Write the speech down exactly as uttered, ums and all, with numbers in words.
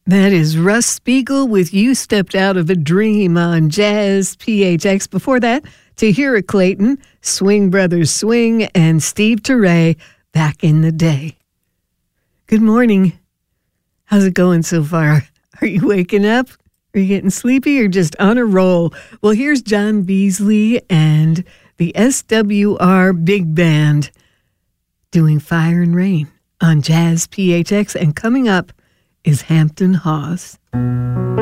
That is Russ Spiegel with You Stepped Out of a Dream on Jazz P H X. Before that, Tahira Clayton, Swing Brothers Swing, and Steve Turre, Back in the Day. Good morning. How's it going so far? Are you waking up? Are you getting sleepy or just on a roll? Well, here's John Beasley and the S W R Big Band doing Fire and Rain on Jazz P H X. And coming up is Hampton Hawes.